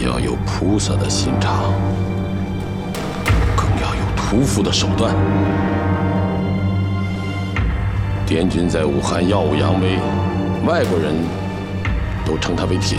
要有菩萨的心肠，更要有屠夫的手段。滇军在武汉耀武扬威，外国人都称他为铁